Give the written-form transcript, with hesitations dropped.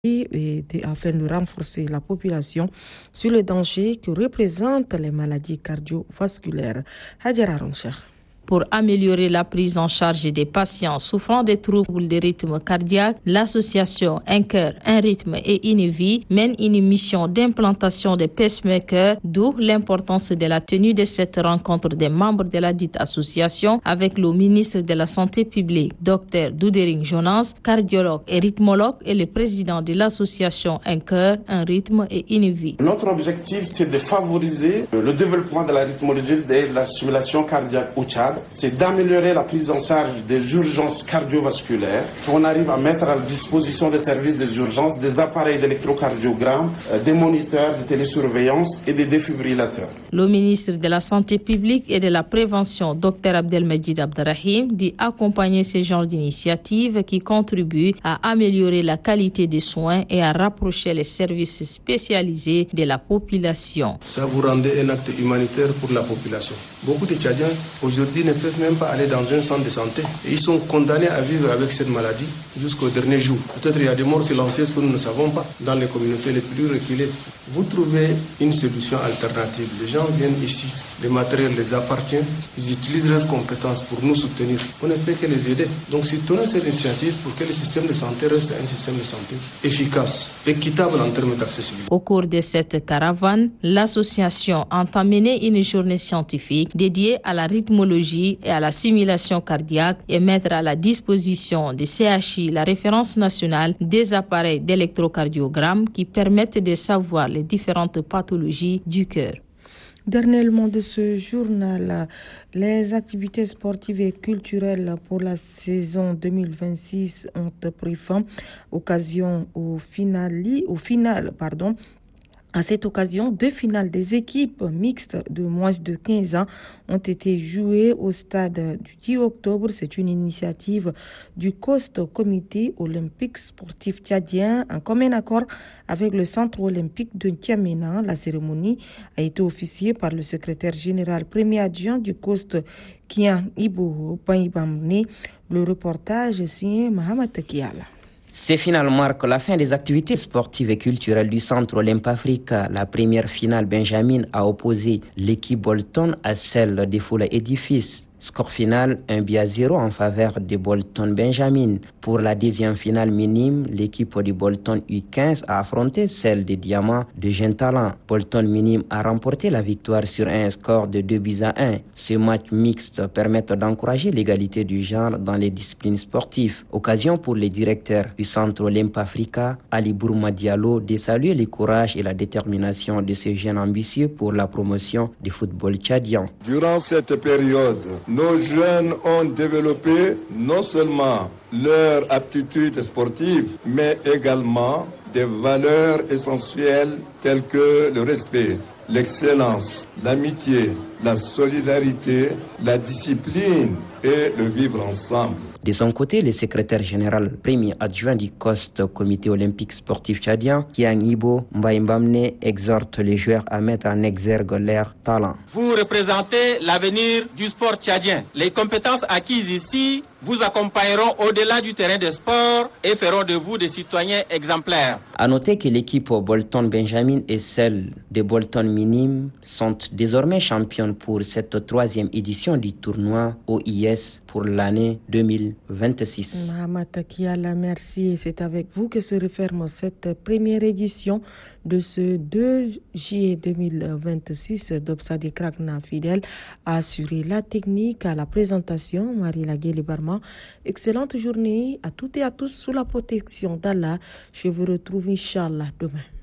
afin de renforcer la population sur le danger que représentent les maladies cardiovasculaires. Hadjara Roncher. Pour améliorer la prise en charge des patients souffrant des troubles de rythme cardiaque, l'association Un cœur, un rythme et une vie mène une mission d'implantation des pacemakers, d'où l'importance de la tenue de cette rencontre des membres de la dite association avec le ministre de la Santé publique, Dr Doudering Jonas, cardiologue et rythmologue et le président de l'association Un cœur, un rythme et une vie. Notre objectif, c'est de favoriser le développement de la rythmologie et de la stimulation cardiaque au Tchad. C'est d'améliorer la prise en charge des urgences cardiovasculaires, qu'on arrive à mettre à la disposition des services des urgences des appareils d'électrocardiogramme, des moniteurs de télésurveillance et des défibrillateurs. Le ministre de la Santé publique et de la Prévention, Dr Abdelmajid Abderrahim, dit accompagner ce genre d'initiatives qui contribuent à améliorer la qualité des soins et à rapprocher les services spécialisés de la population. Ça vous rendait un acte humanitaire pour la population. Beaucoup de Tchadiens aujourd'hui ne peuvent même pas aller dans un centre de santé. Et ils sont condamnés à vivre avec cette maladie jusqu'au dernier jour. Peut-être il y a des morts silencieuses que nous ne savons pas dans les communautés les plus reculées. Vous trouvez une solution alternative. Les gens viennent ici, le matériel les appartient, ils utilisent leurs compétences pour nous soutenir. On ne peut que les aider. Donc si tournons cette initiative pour que le système de santé reste un système de santé efficace, équitable en termes d'accessibilité. Au cours de cette caravane, l'association a mené une journée scientifique dédiée à la rythmologie et à la simulation cardiaque et mettre à la disposition des CHI la référence nationale des appareils d'électrocardiogramme qui permettent de savoir les différentes pathologies du cœur. Dernier élément de ce journal, les activités sportives et culturelles pour la saison 2026 ont pris fin. À cette occasion, 2 finales des équipes mixtes de moins de 15 ans ont été jouées au stade du 10 octobre. C'est une initiative du COST, Comité olympique sportif tchadien, en commun accord avec le Centre olympique de N'Djamena. La cérémonie a été officiée par le secrétaire général premier adjoint du COST, Kian Ibo Paibamne. Le reportage est signé Mohamed Takiala. Ces finales marquent la fin des activités sportives et culturelles du Centre Olympe Africa. La première finale Benjamin a opposé l'équipe Bolton à celle des Foula Édifices. Score final 1-0 en faveur de Bolton Benjamin. Pour la deuxième finale minime, l'équipe de Bolton U15 a affronté celle des Diamants de Jeune Talent. Bolton minime a remporté la victoire sur un score de 2-1. Ce match mixte permet d'encourager l'égalité du genre dans les disciplines sportives. Occasion pour les directeurs du Centre Olympe Africa, Ali Bourma Diallo, de saluer le courage et la détermination de ces jeunes ambitieux pour la promotion du football tchadien. Durant cette période, nos jeunes ont développé non seulement leur aptitude sportive, mais également des valeurs essentielles telles que le respect, l'excellence, l'amitié, la solidarité, la discipline et le vivre ensemble. De son côté, le secrétaire général premier adjoint du COST, Comité olympique sportif tchadien, Kian Ibo Mbaimbamne, exhorte les joueurs à mettre en exergue leur talent. Vous représentez l'avenir du sport tchadien. Les compétences acquises ici vous accompagneront au-delà du terrain de sport et feront de vous des citoyens exemplaires. À noter que l'équipe Bolton Benjamin et celle de Bolton Minime sont désormais championnes pour cette 3e édition du tournoi OIS pour l'année 2026. Mohamed Takiala, merci. C'est avec vous que se referme cette première édition de ce 2 juillet 2026. Dobsadi Krakna fidèle a assuré la technique à la présentation. Marie Laguerre Barma. Excellente journée à toutes et à tous sous la protection d'Allah. Je vous retrouve Inch'Allah demain.